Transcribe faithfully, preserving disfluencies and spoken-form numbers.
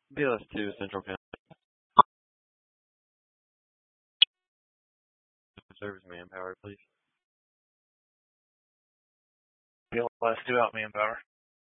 B L S two, Central County. Service manpower, please. B L S two out manpower.